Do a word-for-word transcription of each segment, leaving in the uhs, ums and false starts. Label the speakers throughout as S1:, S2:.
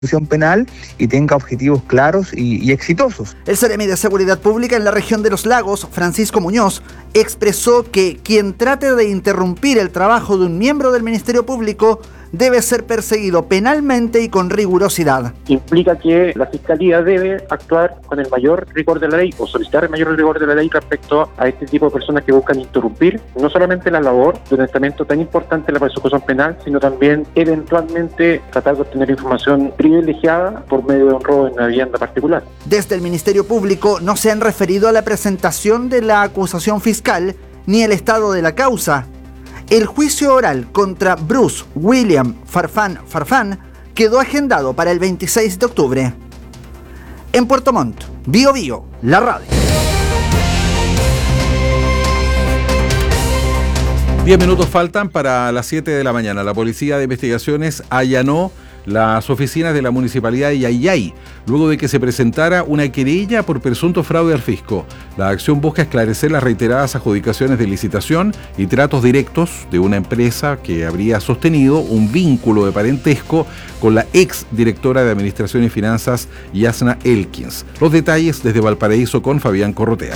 S1: penal y tenga objetivos claros y, y exitosos.
S2: El Seremi de Seguridad Pública en la región de Los Lagos, Francisco Muñoz, expresó que quien trate de interrumpir el trabajo de un miembro del Ministerio Público debe ser perseguido penalmente y con rigurosidad.
S3: Implica que la Fiscalía debe actuar con el mayor rigor de la ley o solicitar el mayor rigor de la ley respecto a este tipo de personas que buscan interrumpir no solamente la labor de un estamento tan importante en la persecución penal, sino también eventualmente tratar de obtener información privilegiada por medio de un robo en una vivienda particular.
S2: Desde el Ministerio Público no se han referido a la presentación de la acusación fiscal ni el estado de la causa. El juicio oral contra Bruce William Farfán Farfán quedó agendado para el veintiséis de octubre. En Puerto Montt, Bio Bio, la radio.
S4: Diez minutos faltan para las siete de la mañana. La Policía de Investigaciones allanó las oficinas de la Municipalidad de Yayay, luego de que se presentara una querella por presunto fraude al fisco. La acción busca esclarecer las reiteradas adjudicaciones de licitación y tratos directos de una empresa que habría sostenido un vínculo de parentesco con la ex directora de Administración y Finanzas, Yasna Elkins. Los detalles desde Valparaíso con Fabián Corrotea.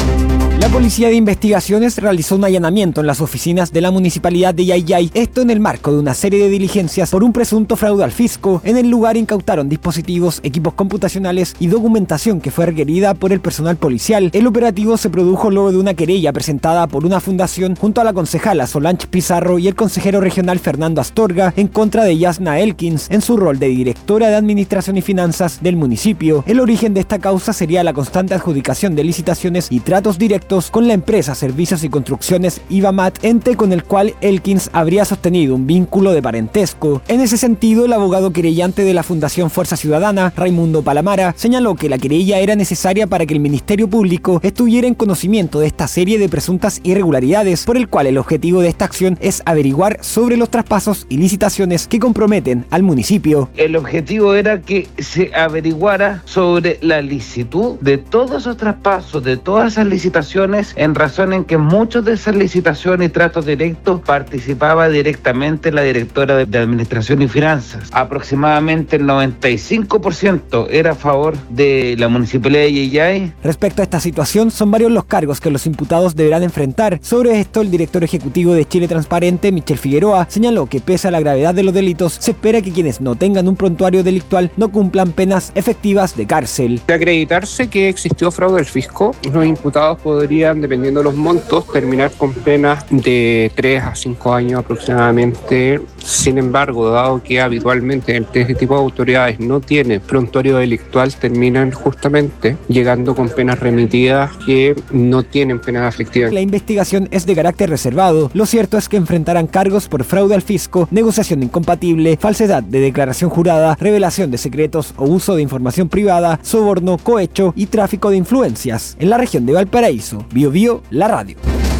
S5: La Policía de Investigaciones realizó un allanamiento en las oficinas de la Municipalidad de Yayay, esto en el marco de una serie de diligencias por un presunto fraude al fisco. En el lugar incautaron dispositivos, equipos computacionales y documentación que fue requerida por el personal policial. El operativo se produjo luego de una querella presentada por una fundación junto a la concejala Solange Pizarro y el consejero regional Fernando Astorga en contra de Yasna Elkins en su rol de directora de Administración y Finanzas del municipio. El origen de esta causa sería la constante adjudicación de licitaciones y tratos directos con la empresa Servicios y Construcciones IBAMAT, ente con el cual Elkins habría sostenido un vínculo de parentesco. En ese sentido, el abogado querellante de la Fundación Fuerza Ciudadana, Raimundo Palamara, señaló que la querella era necesaria para que el Ministerio Público estuviera en conocimiento de esta serie de presuntas irregularidades, por el cual el objetivo de esta acción es averiguar sobre los traspasos y licitaciones que comprometen al municipio.
S6: El objetivo era que se averiguara sobre la licitud de todos esos traspasos, de todas esas licitaciones, en razón en que muchos de esas licitaciones y tratos directos participaba directamente la directora de, de Administración y Finanzas. Aproximadamente el noventa y cinco por ciento era a favor de la Municipalidad de Yayay.
S5: Respecto a esta situación, son varios los cargos que los imputados deberán enfrentar. Sobre esto, el director ejecutivo de Chile Transparente, Michel Figueroa, señaló que pese a la gravedad de los delitos, se espera que quienes no tengan un prontuario delictual no cumplan penas efectivas de cárcel.
S7: De acreditarse que existió fraude al fisco, los imputados podrían podrían, dependiendo de los montos, terminar con penas de tres a cinco años aproximadamente. Sin embargo, dado que habitualmente este tipo de autoridades no tienen prontuario delictual, terminan justamente llegando con penas remitidas que no tienen pena efectiva.
S5: La investigación es de carácter reservado. Lo cierto es que enfrentarán cargos por fraude al fisco, negociación incompatible, falsedad de declaración jurada, revelación de secretos o uso de información privada, soborno, cohecho y tráfico de influencias. En la región de Valparaíso, Bio Bio, la radio.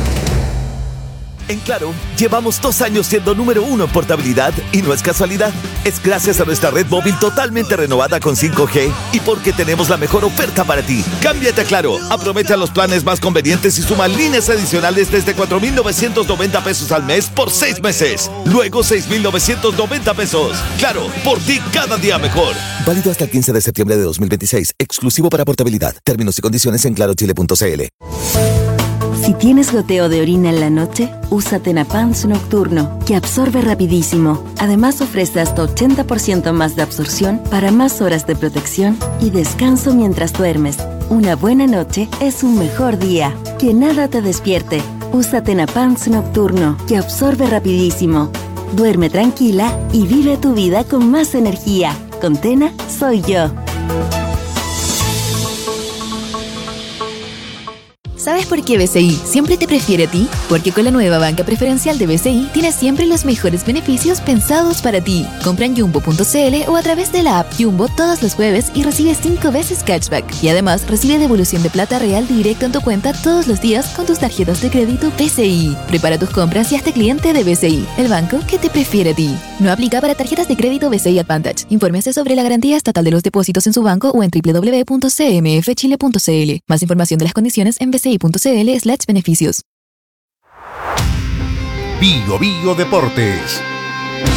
S8: En Claro, llevamos dos años siendo número uno en portabilidad y no es casualidad. Es gracias a nuestra red móvil totalmente renovada con cinco G y porque tenemos la mejor oferta para ti. Cámbiate a Claro, aprovecha los planes más convenientes y suma líneas adicionales desde cuatro mil novecientos noventa pesos al mes por seis meses. Luego seis mil novecientos noventa pesos. Claro, por ti cada día mejor.
S9: Válido hasta el quince de septiembre de dos mil veintiséis. Exclusivo para portabilidad. Términos y condiciones en claro chile punto c l.
S10: Si tienes goteo de orina en la noche, usa Tenapans Nocturno, que absorbe rapidísimo. Además ofrece hasta ochenta por ciento más de absorción para más horas de protección y descanso mientras duermes. Una buena noche es un mejor día. Que nada te despierte. Usa Tenapans Nocturno, que absorbe rapidísimo. Duerme tranquila y vive tu vida con más energía. Con Tena, soy yo.
S11: ¿Sabes por qué B C I siempre te prefiere a ti? Porque con la nueva banca preferencial de B C I tienes siempre los mejores beneficios pensados para ti. Compra en jumbo punto c l o a través de la app Jumbo todos los jueves y recibe cinco veces cashback. Y además recibe devolución de plata real directo en tu cuenta todos los días con tus tarjetas de crédito B C I. Prepara tus compras y hazte cliente de B C I, el banco que te prefiere a ti. No aplica para tarjetas de crédito B C I Advantage. Infórmese sobre la garantía estatal de los depósitos en su banco o en doble u doble u doble u punto c m f chile punto c l. Más información de las condiciones en bci.cl slash beneficios.
S12: Bio Bio Deportes.